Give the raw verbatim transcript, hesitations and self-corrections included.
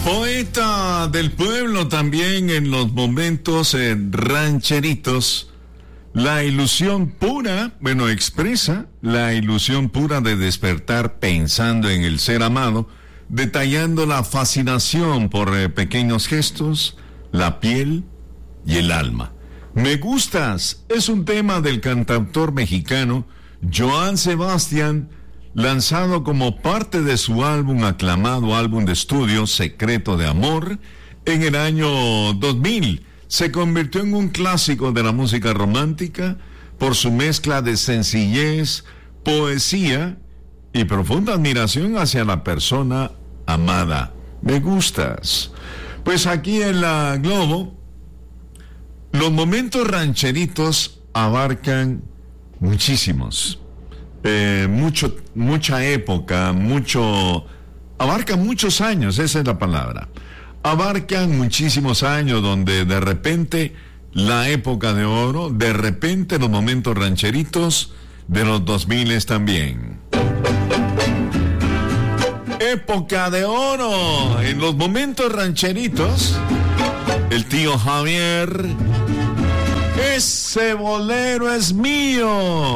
poeta del pueblo también en los momentos eh, rancheritos. La ilusión pura, bueno, expresa la ilusión pura de despertar pensando en el ser amado, detallando la fascinación por eh, pequeños gestos, la piel y el alma. Me gustas es un tema del cantautor mexicano Joan Sebastián, lanzado como parte de su álbum aclamado álbum de estudio Secreto de Amor en el año dos mil. Se convirtió en un clásico de la música romántica por su mezcla de sencillez, poesía y profunda admiración hacia la persona amada. Me gustas. Pues aquí en la Globo, los momentos rancheritos abarcan muchísimos. Eh, mucho, mucha época, mucho, abarcan muchos años, esa es la palabra. Abarcan muchísimos años donde de repente la época de oro, de repente los momentos rancheritos de los dos miles también. Época de oro en los momentos rancheritos. El tío Javier, ese bolero es mío.